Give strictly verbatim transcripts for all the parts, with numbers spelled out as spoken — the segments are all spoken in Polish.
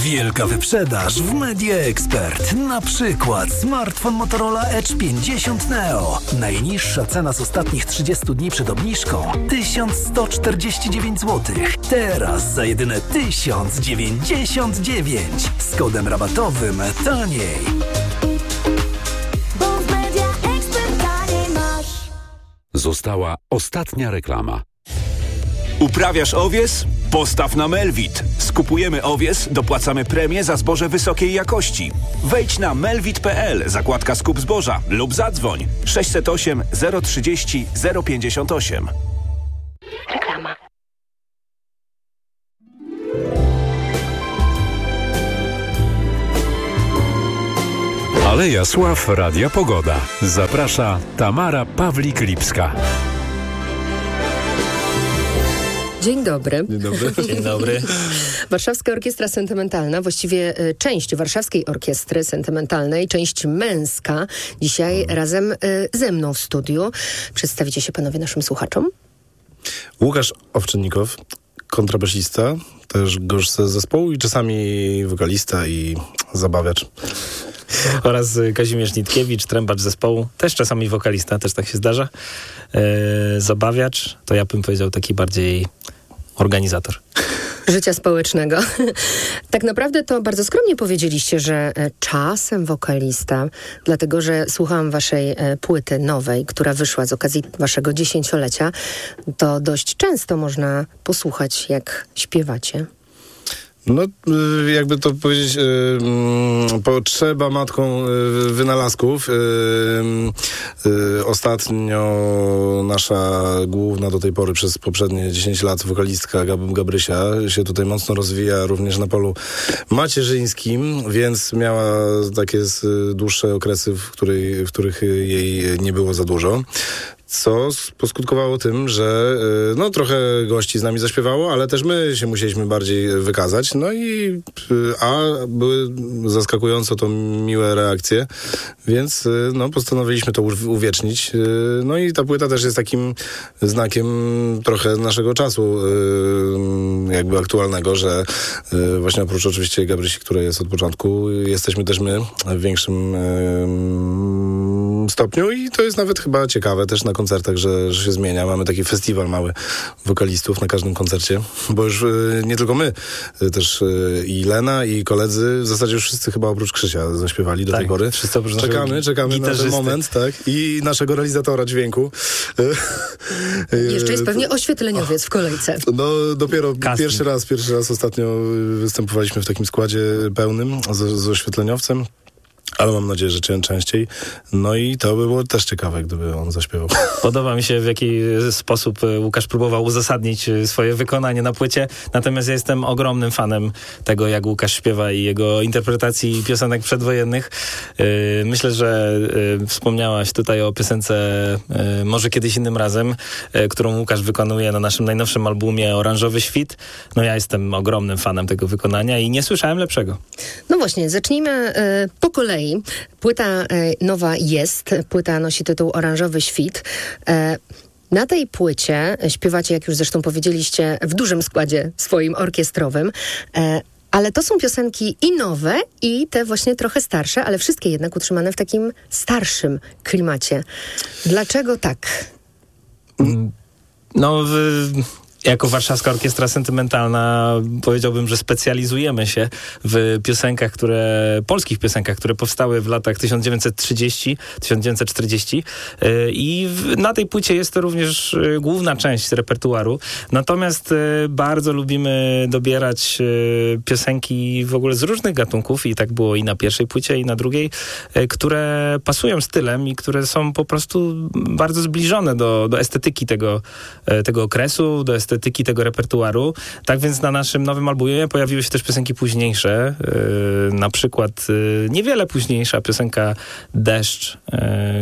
Wielka wyprzedaż w Media Expert. Na przykład smartfon Motorola Edge pięćdziesiąt Neo. Najniższa cena z ostatnich trzydziestu dni przed obniżką tysiąc sto czterdzieści dziewięć złotych. Teraz za jedyne tysiąc dziewięćdziesiąt dziewięć. Z kodem rabatowym taniej. Bo w Media Expert taniej masz. Została ostatnia reklama. Uprawiasz owies? Postaw na Melvit. Skupujemy owies, dopłacamy premię za zboże wysokiej jakości. Wejdź na melvit kropka p l, zakładka skup zboża lub zadzwoń sześćset osiem zero trzydzieści zero pięćdziesiąt osiem. Reklama. Aleja Sław Radia Pogoda. Zaprasza Tamara Pawlik-Lipska. Dzień dobry. Dzień dobry. Dzień dobry. Warszawska Orkiestra Sentymentalna, właściwie y, część Warszawskiej Orkiestry Sentymentalnej, część męska, dzisiaj razem y, ze mną w studiu. Przedstawicie się panowie naszym słuchaczom? Łukasz Owczynnikow, kontrabasista, też gość z zespołu i czasami wokalista i zabawiacz. Oraz Kazimierz Nitkiewicz, trębacz zespołu, też czasami wokalista, też tak się zdarza. E, zabawiacz, to ja bym powiedział taki bardziej organizator. Życia społecznego. Tak naprawdę to bardzo skromnie powiedzieliście, że czasem wokalista, dlatego że słuchałam waszej płyty nowej, która wyszła z okazji waszego dziesięciolecia, to dość często można posłuchać, jak śpiewacie. No, jakby to powiedzieć, yy, potrzeba matką yy, wynalazków. Yy, yy, ostatnio nasza główna do tej pory przez poprzednie dziesięć lat wokalistka Gab- Gabrysia się tutaj mocno rozwija również na polu macierzyńskim, więc miała takie dłuższe okresy, w, której, w których jej nie było za dużo. Co poskutkowało tym, że no trochę gości z nami zaśpiewało, ale też my się musieliśmy bardziej wykazać. No i a były zaskakująco to miłe reakcje, więc no postanowiliśmy to uwiecznić. No i ta płyta też jest takim znakiem trochę naszego czasu jakby aktualnego, że właśnie oprócz oczywiście Gabrysi, która jest od początku, jesteśmy też my w większym stopniu i to jest nawet chyba ciekawe też na koncertach, że, że się zmienia. Mamy taki festiwal mały wokalistów na każdym koncercie, bo już y, nie tylko my, y, też y, i Lena, i koledzy, w zasadzie już wszyscy chyba oprócz Krzysia zaśpiewali do tak, tej pory. Wszyscy oprócz czekamy, czekamy na ten moment, tak, i naszego realizatora dźwięku. Jeszcze jest pewnie oświetleniowiec w kolejce. No dopiero Casting. pierwszy raz, pierwszy raz ostatnio występowaliśmy w takim składzie pełnym z, z oświetleniowcem. Ale mam nadzieję, że czę- częściej. No i to by było też ciekawe, gdyby on zaśpiewał. Podoba mi się, w jaki sposób Łukasz próbował uzasadnić swoje wykonanie na płycie. Natomiast ja jestem ogromnym fanem tego, jak Łukasz śpiewa i jego interpretacji piosenek przedwojennych. Myślę, że wspomniałaś tutaj o piosence Może kiedyś innym razem, którą Łukasz wykonuje na naszym najnowszym albumie Oranżowy Świt. No ja jestem ogromnym fanem tego wykonania i nie słyszałem lepszego. No właśnie, zacznijmy y, po kolei. Płyta y, nowa jest, płyta nosi tytuł Oranżowy Świt. Y, na tej płycie śpiewacie, jak już zresztą powiedzieliście, w dużym składzie swoim orkiestrowym, y, ale to są piosenki i nowe, i te właśnie trochę starsze, ale wszystkie jednak utrzymane w takim starszym klimacie. Dlaczego tak? No... W... Jako Warszawska Orkiestra Sentymentalna powiedziałbym, że specjalizujemy się w piosenkach, które, polskich piosenkach, które powstały w latach tysiąc dziewięćset trzydziestym do tysiąc dziewięćset czterdziestego i w, na tej płycie jest to również główna część repertuaru. Natomiast bardzo lubimy dobierać piosenki w ogóle z różnych gatunków i tak było i na pierwszej płycie, i na drugiej, które pasują stylem i które są po prostu bardzo zbliżone do, do estetyki tego, tego okresu, do estetyki estetyki tego repertuaru. Tak więc na naszym nowym albumie pojawiły się też piosenki późniejsze. Yy, na przykład yy, niewiele późniejsza piosenka Deszcz yy,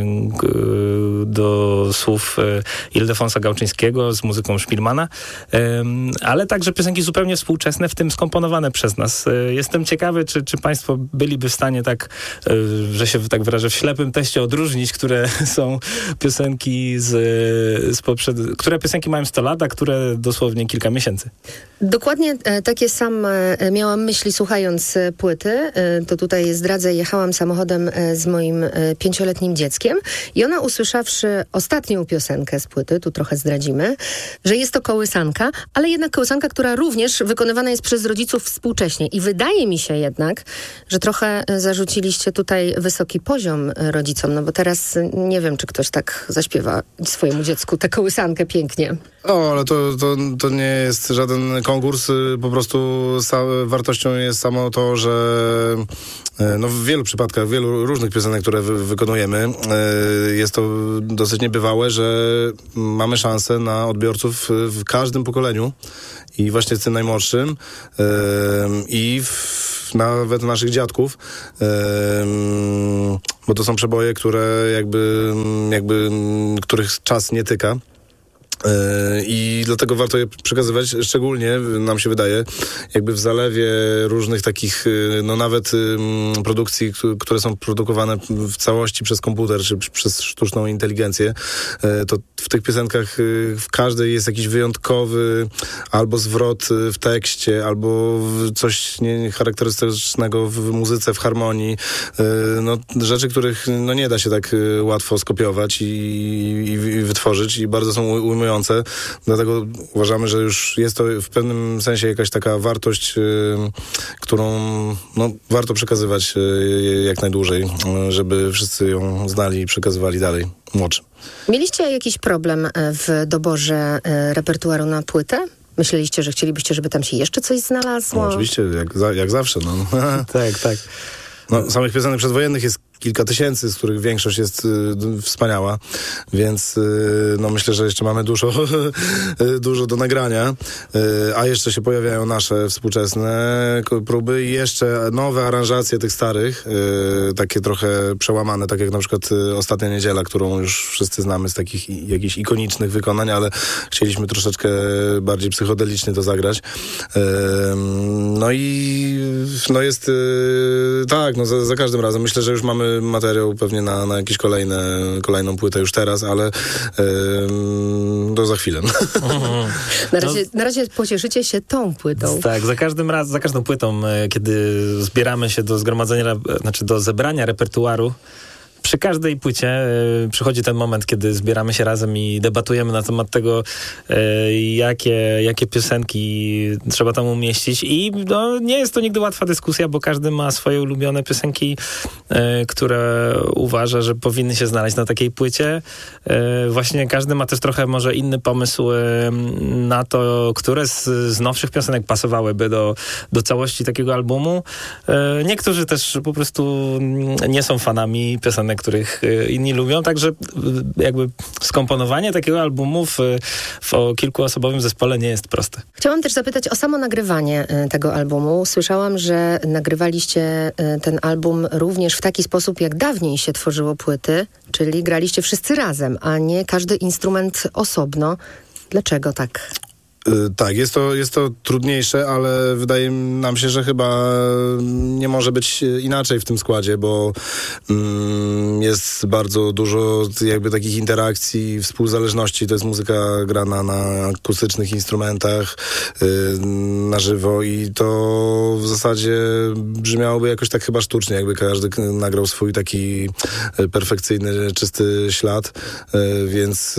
do słów yy, Ildefonsa Gałczyńskiego z muzyką Szpilmana, yy, ale także piosenki zupełnie współczesne, w tym skomponowane przez nas. Yy, jestem ciekawy, czy, czy państwo byliby w stanie tak, yy, że się tak wyrażę, w ślepym teście odróżnić, które są piosenki z, z poprzed... które piosenki mają sto lat, a które dosłownie kilka miesięcy. Dokładnie e, takie same e, miałam myśli słuchając e, płyty. E, to tutaj zdradzę, jechałam samochodem e, z moim e, pięcioletnim dzieckiem i ona usłyszawszy ostatnią piosenkę z płyty, tu trochę zdradzimy, że jest to kołysanka, ale jednak kołysanka, która również wykonywana jest przez rodziców współcześnie. I wydaje mi się jednak, że trochę e, zarzuciliście tutaj wysoki poziom e, rodzicom, no bo teraz e, nie wiem, czy ktoś tak zaśpiewa swojemu dziecku tę kołysankę pięknie. O, ale to, to, to nie jest żaden konkurs, po prostu sa- wartością jest samo to, że no, w wielu przypadkach, w wielu różnych piosenek, które wy- wykonujemy, jest to dosyć niebywałe, że mamy szansę na odbiorców w każdym pokoleniu i właśnie w tym najmłodszym i w, nawet naszych dziadków, bo to są przeboje, które jakby, jakby których czas nie tyka. I dlatego warto je przekazywać, szczególnie nam się wydaje, jakby w zalewie różnych takich, no nawet um, produkcji, które są produkowane w całości przez komputer, czy przez sztuczną inteligencję, to w tych piosenkach w każdej jest jakiś wyjątkowy albo zwrot w tekście, albo coś charakterystycznego w muzyce, w harmonii, no rzeczy, których no nie da się tak łatwo skopiować i, i, i wytworzyć i bardzo są ujmujące. Dlatego uważamy, że już jest to w pewnym sensie jakaś taka wartość, y, którą no, warto przekazywać y, jak najdłużej, y, żeby wszyscy ją znali i przekazywali dalej młodszym. Mieliście jakiś problem w doborze y, repertuaru na płytę? Myśleliście, że chcielibyście, żeby tam się jeszcze coś znalazło? No, oczywiście, jak, za, jak zawsze. No. tak, tak. No, samych piosenek przedwojennych jest kilka tysięcy, z których większość jest y, wspaniała, więc y, no myślę, że jeszcze mamy dużo, dużo do nagrania, y, a jeszcze się pojawiają nasze współczesne próby i jeszcze nowe aranżacje tych starych, y, takie trochę przełamane, tak jak na przykład y, Ostatnia Niedziela, którą już wszyscy znamy z takich i, jakichś ikonicznych wykonań, ale chcieliśmy troszeczkę bardziej psychodelicznie to zagrać. Y, no i no jest y, tak, no za, za każdym razem myślę, że już mamy materiał pewnie na, na jakieś kolejne, kolejną płytę już teraz, ale yy, to za chwilę. Na razie, na razie pocieszycie się tą płytą. Tak, za każdym razem, za każdą płytą, kiedy zbieramy się do zgromadzenia, znaczy do zebrania repertuaru, przy każdej płycie y, przychodzi ten moment, kiedy zbieramy się razem i debatujemy na temat tego, y, jakie, jakie piosenki trzeba tam umieścić i no, nie jest to nigdy łatwa dyskusja, bo każdy ma swoje ulubione piosenki, y, które uważa, że powinny się znaleźć na takiej płycie. Y, właśnie każdy ma też trochę może inny pomysł y, na to, które z, z nowszych piosenek pasowałyby do, do całości takiego albumu. Y, niektórzy też po prostu nie są fanami piosenek, których inni lubią, także jakby skomponowanie takiego albumu w, w kilkuosobowym zespole nie jest proste. Chciałam też zapytać o samo nagrywanie tego albumu. Słyszałam, że nagrywaliście ten album również w taki sposób, jak dawniej się tworzyło płyty, czyli graliście wszyscy razem, a nie każdy instrument osobno. Dlaczego tak? Tak, jest to, jest to trudniejsze, ale wydaje nam się, że chyba nie może być inaczej w tym składzie, bo mm, jest bardzo dużo jakby takich interakcji, współzależności. To jest muzyka grana na akustycznych instrumentach, yy, na żywo i to w zasadzie brzmiałoby jakoś tak chyba sztucznie, jakby każdy nagrał swój taki perfekcyjny, czysty ślad, yy, więc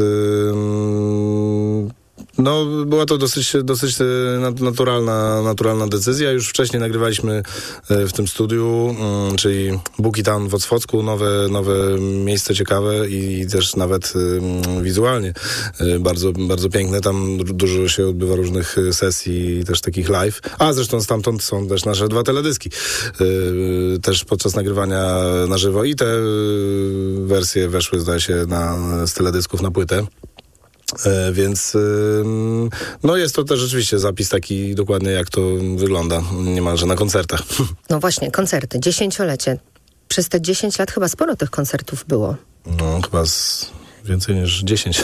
yy, no, była to dosyć, dosyć naturalna, naturalna decyzja. Już wcześniej nagrywaliśmy w tym studiu, czyli Buki Town w Ocwocku, nowe, nowe miejsce ciekawe i też nawet wizualnie bardzo, bardzo piękne. Tam dużo się odbywa różnych sesji, też takich live. A zresztą stamtąd są też nasze dwa teledyski. Też podczas nagrywania na żywo i te wersje weszły, zdaje się, na, z teledysków na płytę. E, więc y, no jest to też rzeczywiście zapis taki dokładnie, jak to wygląda niemalże na koncertach. No właśnie, koncerty, dziesięciolecie. Przez te dziesięć lat chyba sporo tych koncertów było. No chyba z... więcej niż dziesięć.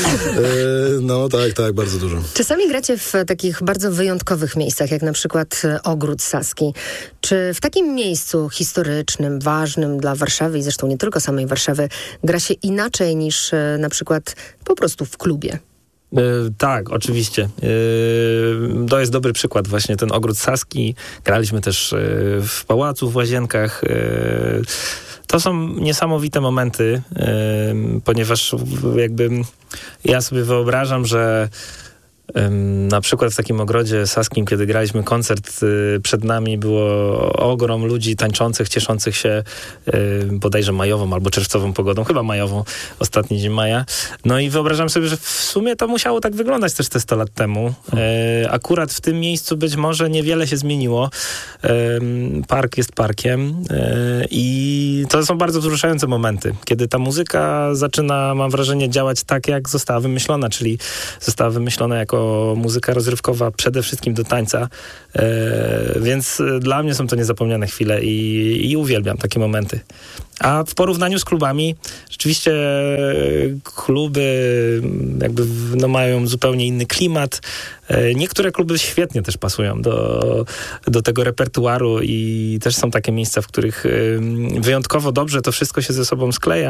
No tak, tak, bardzo dużo. Czasami gracie w takich bardzo wyjątkowych miejscach, jak na przykład Ogród Saski. Czy w takim miejscu historycznym, ważnym dla Warszawy i zresztą nie tylko samej Warszawy, gra się inaczej niż na przykład po prostu w klubie? Yy, tak, oczywiście. Yy, to jest dobry przykład właśnie, ten Ogród Saski. Graliśmy też yy, w Pałacu w Łazienkach. Yy, to są niesamowite momenty, yy, ponieważ jakby ja sobie wyobrażam, że na przykład w takim ogrodzie saskim, kiedy graliśmy koncert, przed nami było ogrom ludzi tańczących, cieszących się bodajże majową albo czerwcową pogodą, chyba majową, ostatni dzień maja. No i wyobrażam sobie, że w sumie to musiało tak wyglądać też te sto lat temu. Akurat w tym miejscu być może niewiele się zmieniło. Park jest parkiem i to są bardzo wzruszające momenty, kiedy ta muzyka zaczyna, mam wrażenie, działać tak, jak została wymyślona, czyli została wymyślona jako muzyka rozrywkowa przede wszystkim do tańca, e, więc dla mnie są to niezapomniane chwile i, i uwielbiam takie momenty. A w porównaniu z klubami, rzeczywiście kluby jakby no, mają zupełnie inny klimat. Niektóre kluby świetnie też pasują do, do tego repertuaru i też są takie miejsca, w których wyjątkowo dobrze to wszystko się ze sobą skleja.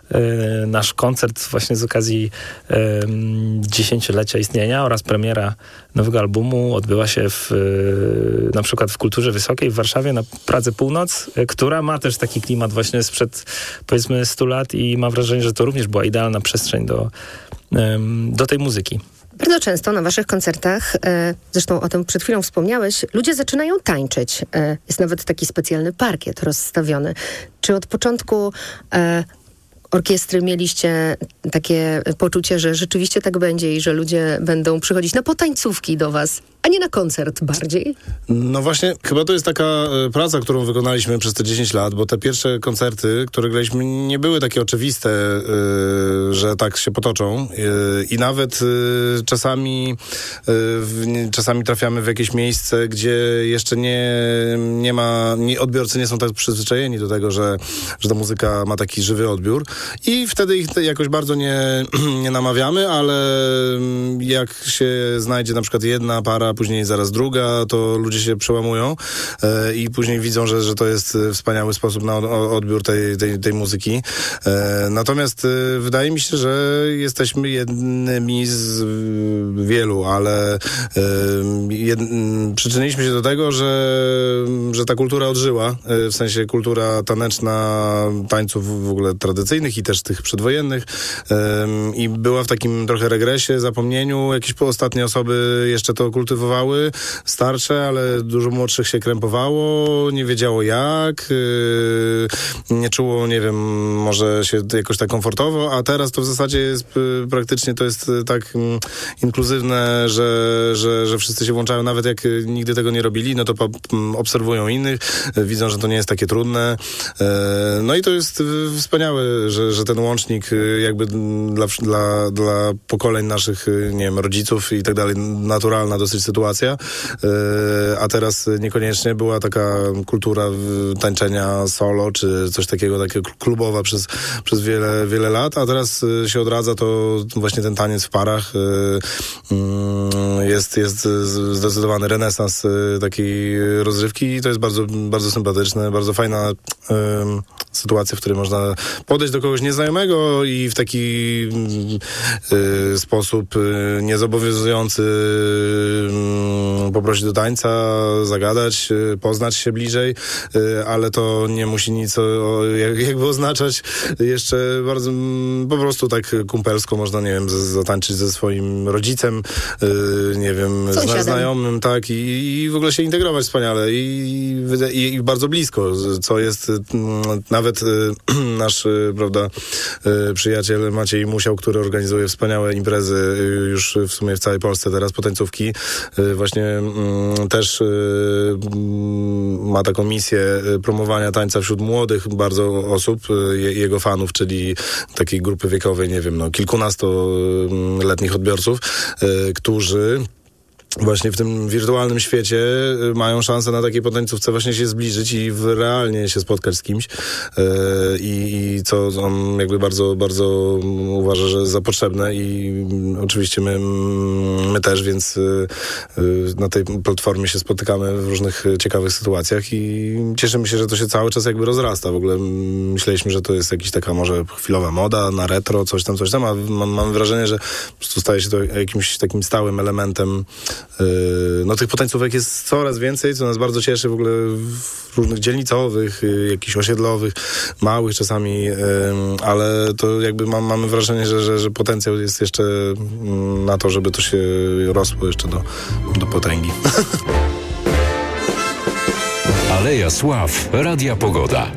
Nasz koncert właśnie z okazji dziesięciolecia istnienia oraz premiera nowego albumu odbyła się w, na przykład w Kulturze Wysokiej w Warszawie na Pradze Północ, która ma też taki klimat właśnie sprzed powiedzmy stu lat i mam wrażenie, że to również była idealna przestrzeń do, do tej muzyki. Bardzo często na waszych koncertach, e, zresztą o tym przed chwilą wspomniałeś, ludzie zaczynają tańczyć. E, jest nawet taki specjalny parkiet rozstawiony. Czy od początku e, orkiestry mieliście takie poczucie, że rzeczywiście tak będzie i że ludzie będą przychodzić na potańcówki do was, a nie na koncert bardziej? No właśnie, chyba to jest taka e, praca, którą wykonaliśmy przez te dziesięć lat, bo te pierwsze koncerty, które graliśmy, nie były takie oczywiste, e, że tak się potoczą. E, I nawet e, czasami, e, w, nie, czasami trafiamy w jakieś miejsce, gdzie jeszcze nie, nie ma, nie, odbiorcy nie są tak przyzwyczajeni do tego, że, że ta muzyka ma taki żywy odbiór. I wtedy ich jakoś bardzo nie, nie namawiamy, ale jak się znajdzie na przykład jedna para, później zaraz druga, to ludzie się przełamują e, i później widzą, że, że to jest wspaniały sposób na odbiór tej, tej, tej muzyki. E, natomiast e, wydaje mi się, że jesteśmy jednymi z wielu, ale e, jed, przyczyniliśmy się do tego, że, że ta kultura odżyła, e, w sensie kultura taneczna, tańców w ogóle tradycyjnych i też tych przedwojennych e, i była w takim trochę regresie, zapomnieniu. Jakieś ostatnie osoby jeszcze to kultywowały, starsze, ale dużo młodszych się krępowało, nie wiedziało jak, yy, nie czuło, nie wiem, może się jakoś tak komfortowo, a teraz to w zasadzie jest yy, praktycznie to jest yy, tak yy, inkluzywne, że, że, że wszyscy się włączają, nawet jak yy, nigdy tego nie robili, no to po, yy, obserwują innych, yy, widzą, że to nie jest takie trudne. Yy, no i to jest yy, wspaniałe, że, że ten łącznik yy, jakby dla, dla, dla pokoleń naszych, yy, nie wiem, rodziców i tak dalej, naturalna dosyć sytuacja, a teraz niekoniecznie była taka kultura tańczenia solo, czy coś takiego, takiego klubowa przez, przez wiele, wiele lat, a teraz się odradza to właśnie ten taniec w parach. Jest, jest zdecydowany renesans takiej rozrywki i to jest bardzo, bardzo sympatyczne, bardzo fajna um, sytuacja, w której można podejść do kogoś nieznajomego i w taki um, sposób um, niezobowiązujący poprosić do tańca, zagadać, poznać się bliżej, ale to nie musi nic o, jakby oznaczać jeszcze bardzo, po prostu tak kumpelsko można, nie wiem, zatańczyć ze swoim rodzicem, nie wiem, z znajomym, tak, i, i w ogóle się integrować wspaniale i, i, i bardzo blisko, co jest nawet nasz, prawda, przyjaciel Maciej Musiał, który organizuje wspaniałe imprezy już w sumie w całej Polsce teraz, potańcówki, właśnie mm, też y, ma taką misję promowania tańca wśród młodych bardzo osób, je, jego fanów, czyli takiej grupy wiekowej, nie wiem, no kilkunastoletnich odbiorców, y, którzy właśnie w tym wirtualnym świecie mają szansę na takiej potańcówce właśnie się zbliżyć i w realnie się spotkać z kimś yy, i co on jakby bardzo, bardzo uważa, że za potrzebne i oczywiście my, my też, więc yy, na tej platformie się spotykamy w różnych ciekawych sytuacjach i cieszymy się, że to się cały czas jakby rozrasta. W ogóle myśleliśmy, że to jest jakaś taka może chwilowa moda na retro, coś tam, coś tam, a mam, mam wrażenie, że po prostu staje się to jakimś takim stałym elementem. No tych potańcówek jest coraz więcej, co nas bardzo cieszy w ogóle w różnych dzielnicowych, jakichś osiedlowych, małych czasami, ale to jakby mam, mamy wrażenie, że, że, że potencjał jest jeszcze na to, żeby to się rosło jeszcze do, do potęgi. Aleja Sław, Radia Pogoda.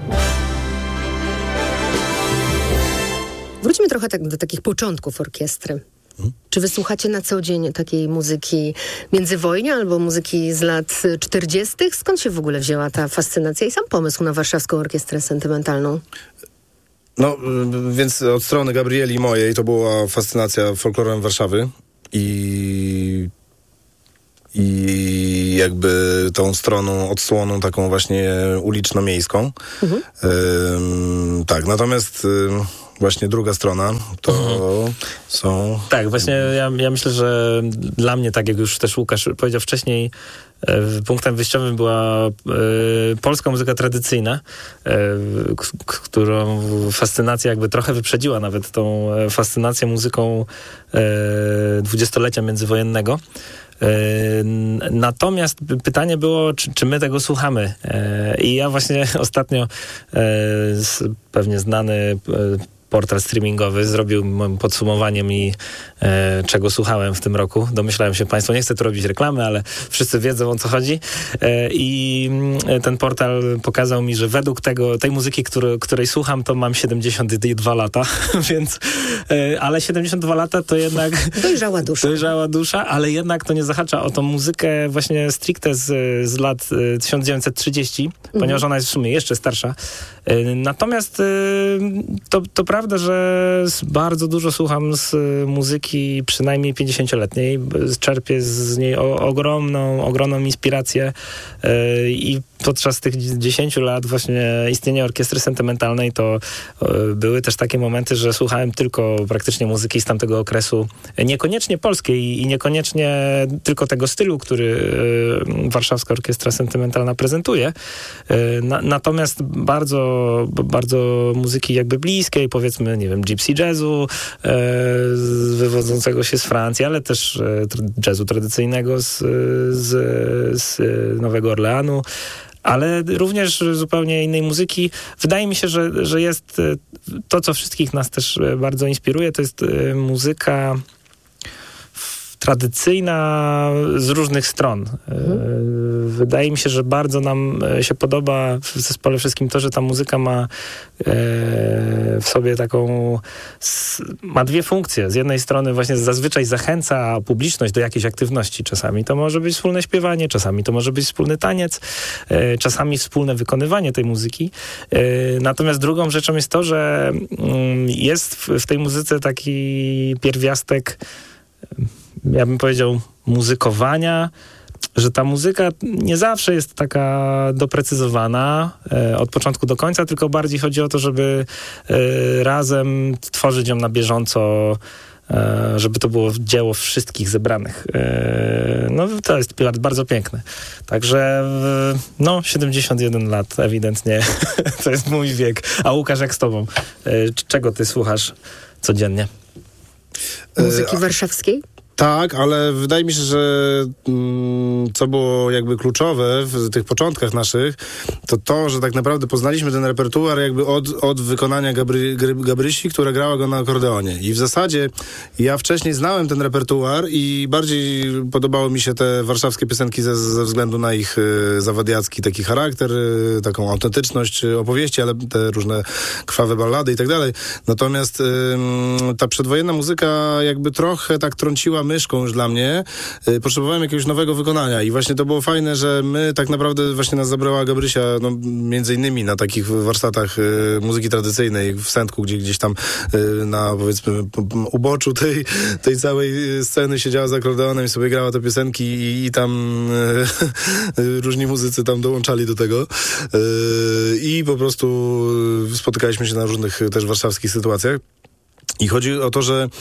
Wróćmy trochę tak do takich początków orkiestry. Czy wysłuchacie na co dzień takiej muzyki międzywojnia albo muzyki z lat czterdziestych? Skąd się w ogóle wzięła ta fascynacja i sam pomysł na Warszawską Orkiestrę Sentymentalną? No, więc od strony Gabrieli mojej to była fascynacja folklorem Warszawy i i jakby tą stroną, odsłoną taką właśnie uliczno-miejską. Mhm. Ym, tak, natomiast ym, właśnie druga strona to mhm. są... Tak, właśnie ja, ja myślę, że dla mnie, tak jak już też Łukasz powiedział wcześniej, e, punktem wyjściowym była e, polska muzyka tradycyjna, e, k- którą fascynacja jakby trochę wyprzedziła nawet tą fascynację muzyką e, dwudziestolecia międzywojennego. Natomiast pytanie było, czy, czy my tego słuchamy. I ja właśnie ostatnio pewnie znany portal streamingowy zrobił moim podsumowaniem i e, czego słuchałem w tym roku. Domyślałem się państwo, nie chcę tu robić reklamy, ale wszyscy wiedzą, o co chodzi. E, I ten portal pokazał mi, że według tego, tej muzyki, który, której słucham, to mam siedemdziesiąt dwa lata, więc e, ale siedemdziesiąt dwa lata to jednak... Dojrzała dusza. Dojrzała dusza, ale jednak to nie zahacza o tą muzykę właśnie stricte z, z lat tysiąc dziewięćset trzydzieści, mhm. ponieważ ona jest w sumie jeszcze starsza. E, natomiast e, to, to prawda, że bardzo dużo słucham z muzyki przynajmniej pięćdziesięcioletniej. Czerpię z niej o, ogromną, ogromną inspirację yy, i podczas tych dziesięciu lat właśnie istnienia orkiestry sentymentalnej to yy, były też takie momenty, że słuchałem tylko praktycznie muzyki z tamtego okresu, niekoniecznie polskiej i niekoniecznie tylko tego stylu, który yy, Warszawska Orkiestra Sentymentalna prezentuje. Yy, na, natomiast bardzo, bardzo muzyki jakby bliskiej, powiedzmy, nie wiem, gypsy jazzu e, wywodzącego się z Francji, ale też e, jazzu tradycyjnego z, z, z Nowego Orleanu, ale również zupełnie innej muzyki. Wydaje mi się, że, że jest to, co wszystkich nas też bardzo inspiruje, to jest muzyka tradycyjna z różnych stron. Mhm. Wydaje mi się, że bardzo nam się podoba w zespole wszystkim to, że ta muzyka ma w sobie taką, ma dwie funkcje. Z jednej strony właśnie zazwyczaj zachęca publiczność do jakiejś aktywności. Czasami to może być wspólne śpiewanie, czasami to może być wspólny taniec, czasami wspólne wykonywanie tej muzyki. Natomiast drugą rzeczą jest to, że jest w tej muzyce taki pierwiastek, ja bym powiedział, muzykowania, że ta muzyka nie zawsze jest taka doprecyzowana e, od początku do końca, tylko bardziej chodzi o to, żeby e, razem tworzyć ją na bieżąco, e, żeby to było dzieło wszystkich zebranych. E, no to jest bardzo piękne. Także no siedemdziesiąt jeden lat ewidentnie to jest mój wiek. A Łukasz, jak z tobą? E, czego ty słuchasz codziennie? Muzyki warszawskiej? Tak, ale wydaje mi się, że mm, co było jakby kluczowe w tych początkach naszych, to to, że tak naprawdę poznaliśmy ten repertuar jakby od, od wykonania Gabry, Gabrysi, która grała go na akordeonie. I w zasadzie ja wcześniej znałem ten repertuar i bardziej podobały mi się te warszawskie piosenki ze, ze względu na ich y, zawadiacki taki charakter, y, taką autentyczność opowieści, ale te różne krwawe ballady i tak dalej. Natomiast y, ta przedwojenna muzyka jakby trochę tak trąciła myszką już dla mnie, y, potrzebowałem jakiegoś nowego wykonania i właśnie to było fajne, że my tak naprawdę właśnie nas zabrała Gabrysia, no między innymi na takich warsztatach y, muzyki tradycyjnej w Sędku, gdzie gdzieś tam y, na powiedzmy p- p- uboczu tej, tej całej sceny siedziała z akordeonem i sobie grała te piosenki i, i tam y, różni muzycy tam dołączali do tego y, i po prostu spotykaliśmy się na różnych też warszawskich sytuacjach. I chodzi o to, że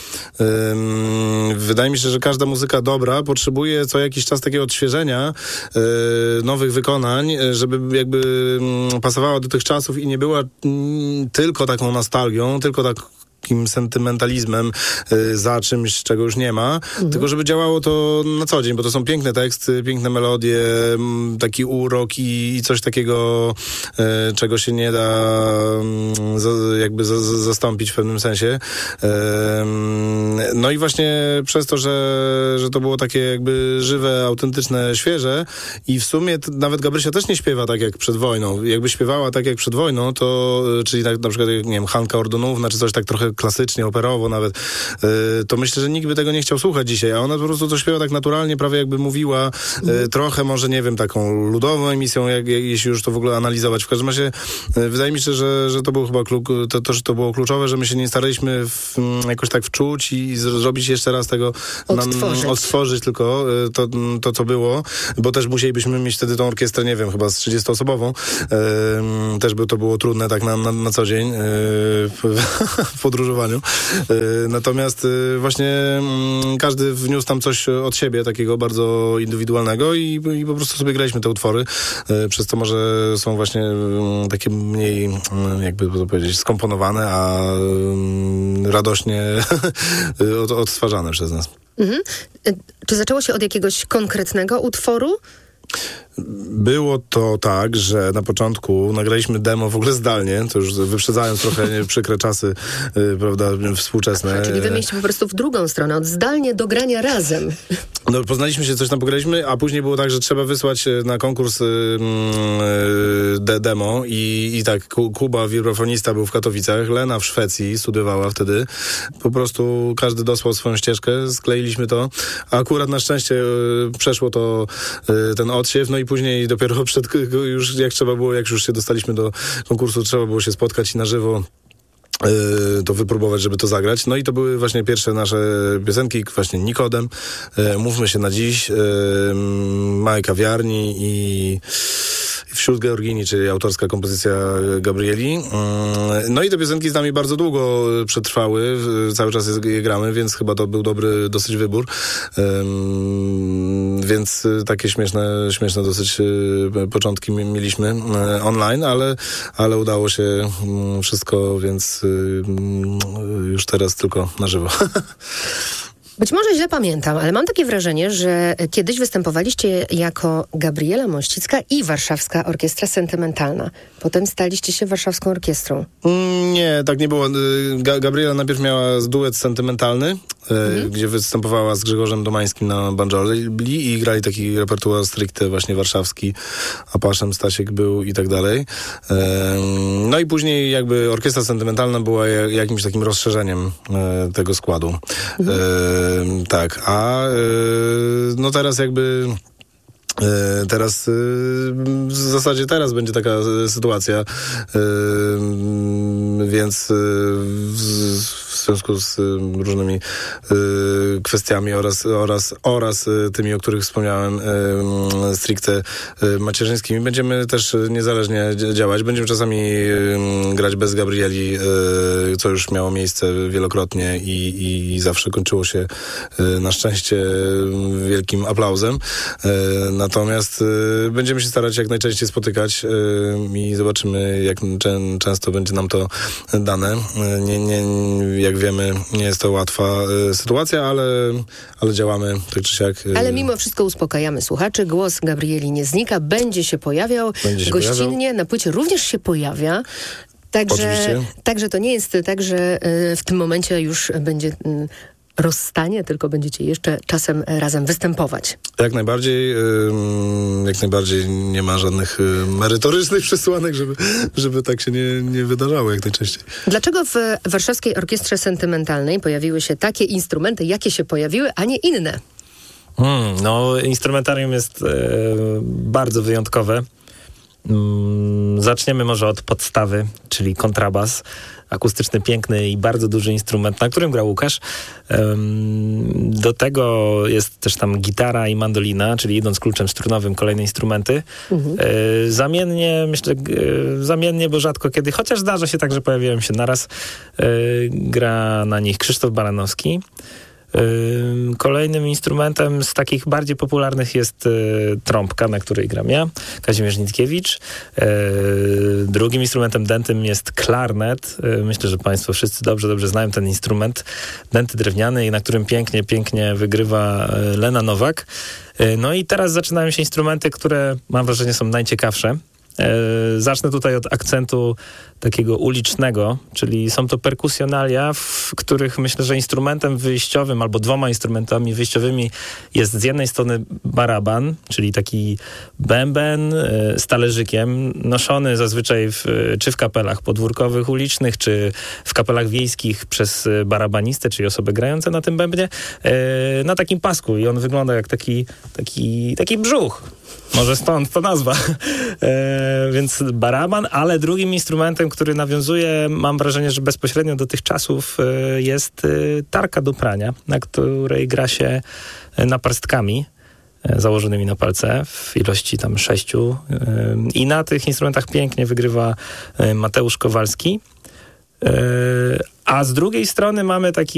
ym, wydaje mi się, że każda muzyka dobra potrzebuje co jakiś czas takiego odświeżenia, yy, nowych wykonań, żeby jakby ym, pasowała do tych czasów i nie była ym, tylko taką nostalgią, tylko tak takim sentymentalizmem y, za czymś, czego już nie ma, mhm. tylko żeby działało to na co dzień, bo to są piękne teksty, piękne melodie, m, taki urok i, i coś takiego, y, czego się nie da y, za, jakby za, za, zastąpić w pewnym sensie. Y, no i właśnie przez to, że, że to było takie jakby żywe, autentyczne, świeże i w sumie t- nawet Gabrysia też nie śpiewa tak jak przed wojną. Jakby śpiewała tak jak przed wojną, to, czyli tak na przykład, nie wiem, Hanka Ordonówna, czy coś tak trochę klasycznie, operowo nawet, yy, to myślę, że nikt by tego nie chciał słuchać dzisiaj, a ona po prostu to śpiewa tak naturalnie, prawie jakby mówiła, yy, trochę może, nie wiem, taką ludową emisją, jak, jak, jeśli już to w ogóle analizować. W każdym razie yy, wydaje mi się, że, że to był chyba klu- to, to, że to było kluczowe, że my się nie staraliśmy w, jakoś tak wczuć i zrobić jeszcze raz tego, odtworzyć, nam, odtworzyć tylko yy, to, to, co było, bo też musielibyśmy mieć wtedy tą orkiestrę, nie wiem, chyba z trzydziestoosobową. Yy, też by to było trudne tak na, na, na co dzień yy, w podróżowaniu. Natomiast właśnie każdy wniósł tam coś od siebie, takiego bardzo indywidualnego i, i po prostu sobie graliśmy te utwory, przez co może są właśnie takie mniej, jakby to powiedzieć, skomponowane, a radośnie od, odtwarzane przez nas. Mhm. Czy zaczęło się od jakiegoś konkretnego utworu? Było to tak, że na początku nagraliśmy demo w ogóle zdalnie, to już wyprzedzając trochę nie, przykre czasy, yy, prawda, współczesne. Aha, czyli wy mieliście po prostu w drugą stronę, od zdalnie do grania razem. No, poznaliśmy się, coś tam pograliśmy, a później było tak, że trzeba wysłać na konkurs yy, yy, demo i, i tak Kuba, wibrafonista, był w Katowicach, Lena w Szwecji, studiowała wtedy. Po prostu każdy dosłał swoją ścieżkę, skleiliśmy to, a akurat na szczęście yy, przeszło to yy, ten odsiew, no i później dopiero przed, już jak trzeba było, jak już się dostaliśmy do konkursu, trzeba było się spotkać i na żywo Yy, to wypróbować, żeby to zagrać. No i to były właśnie pierwsze nasze piosenki, właśnie Nikodem, yy, Mówmy się na dziś, yy, Małej kawiarni i Wśród Georgini, czyli autorska kompozycja Gabrieli. Yy, no i te piosenki z nami bardzo długo przetrwały, yy, cały czas je gramy, więc chyba to był dobry dosyć wybór. Yy, więc takie śmieszne, śmieszne dosyć yy, początki mieliśmy yy, online, ale, ale udało się yy, wszystko, więc już teraz tylko na żywo. Być może źle pamiętam, ale mam takie wrażenie, że kiedyś występowaliście jako Gabriela Mościcka i Warszawska Orkiestra Sentymentalna. Potem staliście się Warszawską Orkiestrą. Nie, tak nie było. Ga- Gabriela najpierw miała duet sentymentalny, mhm. gdzie występowała z Grzegorzem Domańskim na banjoli i grali taki repertuar stricte właśnie warszawski, Apaszem Stasiek był i tak dalej. No i później jakby Orkiestra Sentymentalna była jakimś takim rozszerzeniem tego składu. Mhm. Tak, a no teraz jakby Teraz, w zasadzie teraz będzie taka sytuacja, więc w związku z różnymi kwestiami oraz, oraz, oraz tymi, o których wspomniałem, stricte macierzyńskimi, będziemy też niezależnie działać. Będziemy czasami grać bez Gabrieli, co już miało miejsce wielokrotnie i, i zawsze kończyło się na szczęście wielkim aplauzem. Natomiast y, będziemy się starać jak najczęściej spotykać y, i zobaczymy, jak czę, często będzie nam to dane. Y, nie, nie, jak wiemy, nie jest to łatwa y, sytuacja, ale, ale działamy tak czy siak. Y, ale mimo wszystko uspokajamy słuchaczy. Głos Gabrieli nie znika, będzie się pojawiał. Będzie się gościnnie pojawiał. Na płycie również się pojawia. Także, także to nie jest tak, że y, w tym momencie już będzie... Y, rozstanie, tylko będziecie jeszcze czasem razem występować. Jak najbardziej, ym, jak najbardziej nie ma żadnych y, merytorycznych przesłanek, żeby, żeby tak się nie, nie wydarzało jak najczęściej. Dlaczego w Warszawskiej Orkiestrze Sentymentalnej pojawiły się takie instrumenty, jakie się pojawiły, a nie inne? Hmm, no, instrumentarium jest e, bardzo wyjątkowe. Mm, zaczniemy może od podstawy, czyli kontrabas. Akustyczny, piękny i bardzo duży instrument, na którym grał Łukasz. Um, do tego jest też tam gitara i mandolina, czyli idąc kluczem strunowym kolejne instrumenty. Mhm. E, zamiennie, myślę, e, zamiennie, bo rzadko kiedy, chociaż zdarza się tak, że pojawiają się naraz, e, gra na nich Krzysztof Baranowski. Kolejnym instrumentem z takich bardziej popularnych jest y, trąbka, na której gram ja, Kazimierz Nitkiewicz. Y, drugim instrumentem dętym jest klarnet. Y, myślę, że Państwo wszyscy dobrze, dobrze znają ten instrument. Dęty drewniany, na którym pięknie, pięknie wygrywa y, Lena Nowak. Y, no i teraz zaczynają się instrumenty, które mam wrażenie są najciekawsze. Zacznę tutaj od akcentu takiego ulicznego, czyli są to perkusjonalia, w których myślę, że instrumentem wyjściowym albo dwoma instrumentami wyjściowymi jest z jednej strony baraban, czyli taki bęben z talerzykiem, noszony zazwyczaj w, czy w kapelach podwórkowych, ulicznych, czy w kapelach wiejskich przez barabanistę, czyli osobę grającą na tym bębnie, na takim pasku i on wygląda jak taki, taki, taki brzuch. Może stąd to nazwa. E, więc baraban, ale drugim instrumentem, który nawiązuje, mam wrażenie, że bezpośrednio do tych czasów e, jest e, tarka do prania, na której gra się naparstkami e, założonymi na palce w ilości tam sześciu. E, I na tych instrumentach pięknie wygrywa e, Mateusz Kowalski. E, a z drugiej strony mamy taki